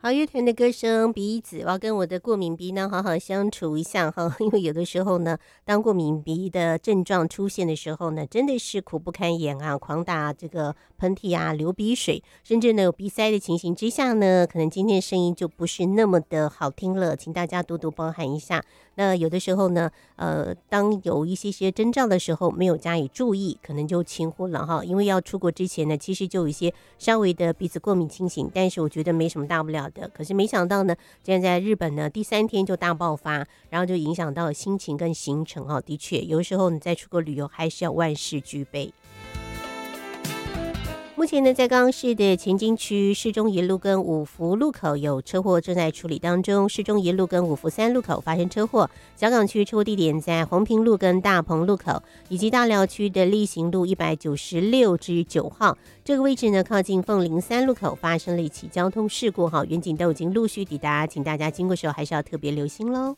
好乐团的歌声鼻子，我要跟我的过敏鼻呢好好相处一下哈，因为有的时候呢，当过敏鼻的症状出现的时候呢，真的是苦不堪言啊，狂打这个喷嚏啊，流鼻水，甚至呢有鼻塞的情形之下呢，可能今天声音就不是那么的好听了，请大家多多包涵一下。那有的时候呢，当有一些征兆的时候，没有加以注意，可能就轻忽了哈。因为要出国之前呢，其实就有一些稍微的鼻子过敏情形，但是我觉得没什么大不了的。可是没想到呢，竟然在日本呢第3天就大爆发，然后就影响到心情跟行程哦。的确，有的时候你在出国旅游还是要万事俱备。目前呢，在高雄市的前进区市中一路跟五福路口有车祸正在处理当中，市中一路跟五福3路口发生车祸，小港区车祸地点在红坪路跟大鹏路口，以及大寮区的力行路196至9号这个位置呢，靠近凤林3路口发生了一起交通事故哈，远警都已经陆续抵达，请大家经过时候还是要特别留心喽。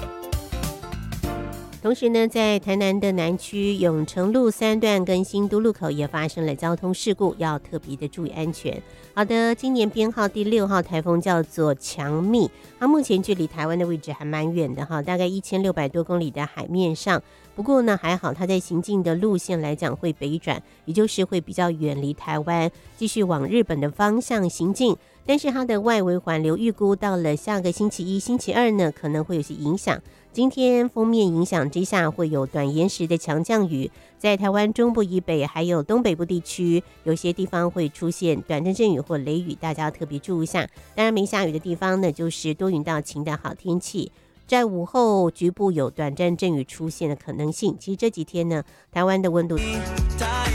同时呢，在台南的南区永城路3段跟新都路口也发生了交通事故，要特别的注意安全。好的，今年编号第6号台风叫做强蜜，它目前距离台湾的位置还蛮远的哈，大概1600多公里的海面上。不过呢，还好它在行进的路线来讲会北转，也就是会比较远离台湾，继续往日本的方向行进。但是它的外围环流预估到了下个星期1、星期2呢，可能会有些影响。今天锋面影响之下，会有短延时的强降雨，在台湾中部以北还有东北部地区，有些地方会出现短暂阵雨或雷雨，大家要特别注意一下。当然没下雨的地方呢，就是多云到晴的好天气。在午后局部有短暂阵雨出现的可能性。其实这几天呢，台湾的温度